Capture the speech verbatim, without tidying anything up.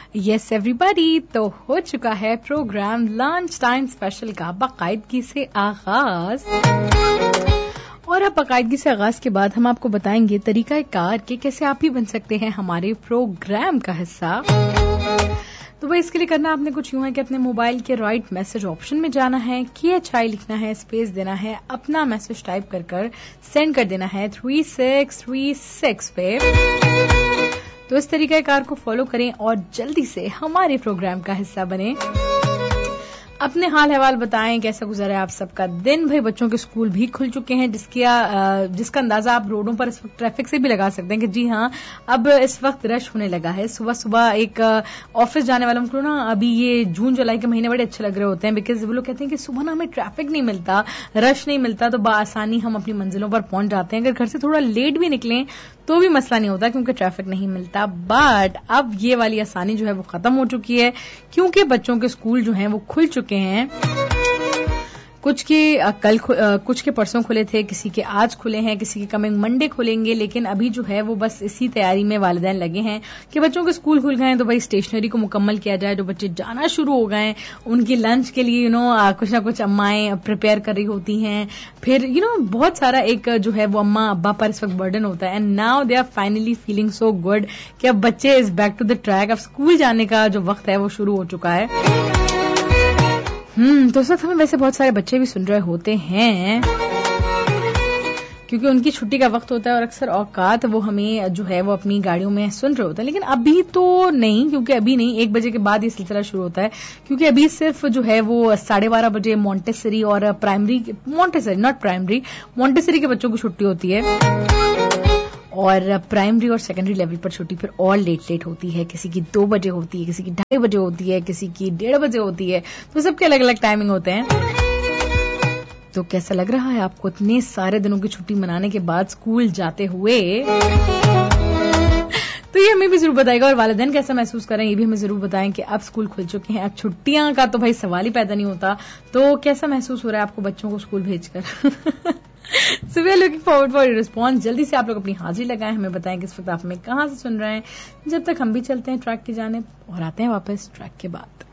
Yes everybody, तो हो चुका है प्रोग्राम लंच टाइम स्पेशल का बाकायदगी से आगाज। और अब बाकायदगी से आगाज के बाद हम आपको बताएंगे तरीका कार के कैसे आप भी बन सकते हैं हमारे प्रोग्राम का हिस्सा। तो भाई इसके लिए करना आपने कुछ यूं है कि अपने मोबाइल के राइट मैसेज ऑप्शन में जाना है, की एच आई लिखना है, स्पेस देना है, अपना मैसेज टाइप कर कर सेंड कर देना है थ्री सिक्स थ्री सिक्स पे। तो इस तरीके कार को फॉलो करें और जल्दी से हमारे प्रोग्राम का हिस्सा बने। अपने हाल हवाल बताएं, कैसा गुजरा है आप सबका दिन। भाई बच्चों के स्कूल भी खुल चुके हैं, जिसकी जिसका अंदाजा आप रोडों पर इस वक्त ट्रैफिक से भी लगा सकते हैं कि जी हाँ अब इस वक्त रश होने लगा है। सुबह सुबह एक ऑफिस जाने वालों को ना अभी ये जून जुलाई के महीने बड़े अच्छे लग रहे होते हैं, बिकॉज वो लोग कहते हैं कि सुबह ना हमें ट्रैफिक नहीं मिलता, रश नहीं मिलता, तो बआसानी हम अपनी मंजिलों पर पहुंच जाते हैं। अगर घर से थोड़ा लेट भी निकलें तो भी मसला नहीं होता क्योंकि ट्रैफिक नहीं मिलता। बट अब ये वाली आसानी जो है वो खत्म हो चुकी है क्योंकि बच्चों के स्कूल जो हैं वो खुल चुके हैं। कुछ के कल कुछ के परसों खुले थे, किसी के आज खुले हैं, किसी के कमिंग मंडे खुलेंगे। लेकिन अभी जो है वो बस इसी तैयारी में वालिदैन लगे हैं कि बच्चों के स्कूल खुल गए हैं तो भाई स्टेशनरी को मुकम्मल किया जाए। जो बच्चे जाना शुरू हो गए हैं उनकी लंच के लिए यू नो कुछ ना कुछ अम्माएं प्रिपेयर कर रही होती हैं। फिर यू नो बहुत सारा एक जो है वो अम्मा अब्बा पर इस वक्त बर्डन होता है। And now they are finally feeling so good कि अब बच्चे is back to the track. अब स्कूल जाने का जो वक्त है वो शुरू हो चुका है। हम्म तो उस वक्त हमें वैसे बहुत सारे बच्चे भी सुन रहे होते हैं क्योंकि उनकी छुट्टी का वक्त होता है और अक्सर औकात वो हमें जो है वो अपनी गाड़ियों में सुन रहे होते हैं। लेकिन अभी तो नहीं, क्योंकि अभी नहीं, एक बजे के बाद ये सिलसिला शुरू होता है क्योंकि अभी सिर्फ जो है वो साढ़े बारह बजे मॉन्टेसरी और primary Montessori not primary Montessori के बच्चों की छुट्टी होती है और प्राइमरी और सेकेंडरी लेवल पर छुट्टी फिर और लेट लेट होती है। किसी की दो बजे होती है, किसी की ढाई बजे होती है, किसी की डेढ़ बजे होती है। तो सबके अलग अलग टाइमिंग होते हैं। तो कैसा लग रहा है आपको इतने सारे दिनों की छुट्टी मनाने के बाद स्कूल जाते हुए? तो ये हमें भी जरूर बताएगा। और वालिदैन कैसा महसूस करें ये भी हमें जरूर बताएं कि अब स्कूल खुल चुके हैं, अब छुट्टियां का तो भाई सवाल ही पैदा नहीं होता। तो कैसा महसूस हो रहा है आपको बच्चों को स्कूल भेजकर? So we are looking forward for your response. जल्दी से आप लोग अपनी हाजिरी लगाएं, हमें बताएं किस वक्त आप हमें कहां से सुन रहे हैं। जब तक हम भी चलते हैं ट्रैक की जानिब और आते हैं वापस ट्रैक के बाद।